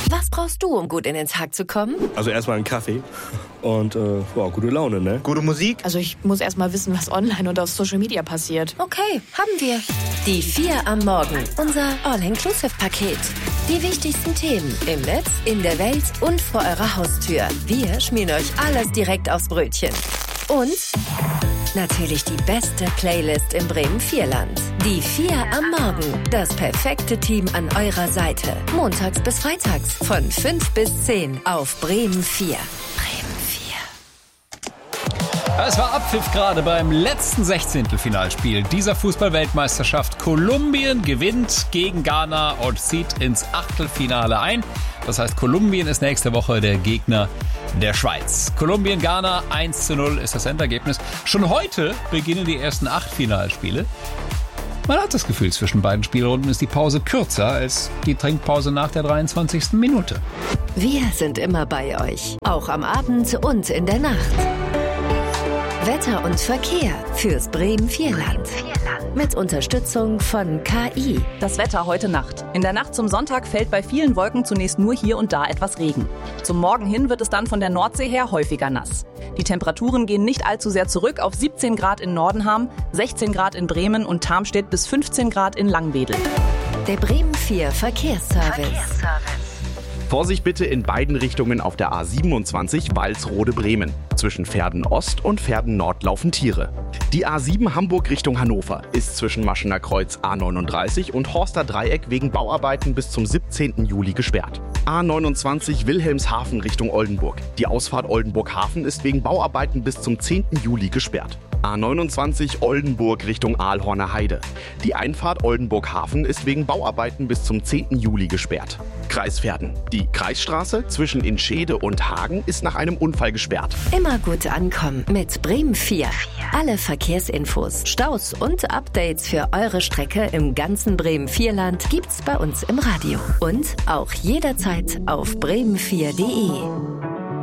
Was brauchst du, um gut in den Tag zu kommen? Also erstmal einen Kaffee und gute Laune, ne? Gute Musik? Also ich muss erstmal wissen, was online und auf Social Media passiert. Okay, haben wir. Die 4 am Morgen, unser All-Inclusive-Paket. Die wichtigsten Themen im Netz, in der Welt und vor eurer Haustür. Wir schmieren euch alles direkt aufs Brötchen. Und natürlich die beste Playlist im Bremen-Vierland. Die 4 am Morgen. Das perfekte Team an eurer Seite. Montags bis freitags von 5 bis 10 auf Bremen 4. Es war Abpfiff gerade beim letzten 16. Finalspiel dieser Fußball-Weltmeisterschaft. Kolumbien gewinnt gegen Ghana und zieht ins Achtelfinale ein. Das heißt, Kolumbien ist nächste Woche der Gegner der Schweiz. Kolumbien-Ghana 1:0 ist das Endergebnis. Schon heute beginnen die ersten 8 Finalspiele. Man hat das Gefühl, zwischen beiden Spielrunden ist die Pause kürzer als die Trinkpause nach der 23. Minute. Wir sind immer bei euch, auch am Abend und in der Nacht. Wetter und Verkehr fürs Bremen-Vierland. Mit Unterstützung von KI. Das Wetter heute Nacht. In der Nacht zum Sonntag fällt bei vielen Wolken zunächst nur hier und da etwas Regen. Zum Morgen hin wird es dann von der Nordsee her häufiger nass. Die Temperaturen gehen nicht allzu sehr zurück auf 17 Grad in Nordenham, 16 Grad in Bremen und Tarmstedt bis 15 Grad in Langwedel. Der Bremen 4 Verkehrsservice. Vorsicht bitte in beiden Richtungen auf der A27 Walsrode-Bremen. Zwischen Verden Ost und Verden Nord laufen Tiere. Die A7 Hamburg Richtung Hannover ist zwischen Maschener Kreuz A39 und Horster Dreieck wegen Bauarbeiten bis zum 17. Juli gesperrt. A29 Wilhelmshaven Richtung Oldenburg. Die Ausfahrt Oldenburg-Hafen ist wegen Bauarbeiten bis zum 10. Juli gesperrt. A29 Oldenburg Richtung Aalhorner Heide. Die Einfahrt Oldenburg-Hafen ist wegen Bauarbeiten bis zum 10. Juli gesperrt. Kreis Verden. Die Kreisstraße zwischen Inschede und Hagen ist nach einem Unfall gesperrt. Immer gut ankommen mit Bremen 4. Alle Verkehrsinfos, Staus und Updates für eure Strecke im ganzen Bremen-Vierland gibt's bei uns im Radio. Und auch jederzeit auf bremen4.de.